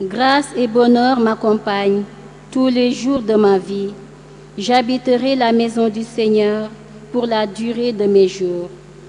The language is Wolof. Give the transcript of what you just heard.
Grâce et bonheur m'accompagnent tous les jours de ma vie. J'habiterai la maison du Seigneur pour la durée de mes jours.